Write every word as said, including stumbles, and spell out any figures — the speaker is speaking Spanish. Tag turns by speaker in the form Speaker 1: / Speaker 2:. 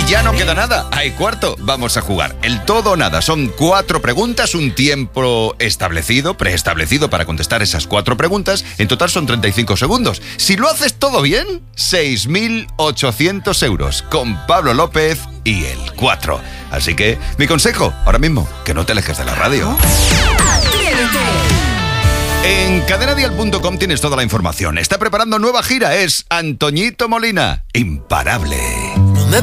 Speaker 1: Ya no queda nada, hay cuarto. Vamos a jugar el todo o nada. Son cuatro preguntas, un tiempo establecido, preestablecido para contestar esas cuatro preguntas. En total son treinta y cinco segundos. Si lo haces todo bien, seis mil ochocientos euros con Pablo López y el cuatro. Así que mi consejo, ahora mismo, que no te alejes de la radio. En cadena dial punto com tienes toda la información. Está preparando nueva gira, es Antoñito Molina, imparable.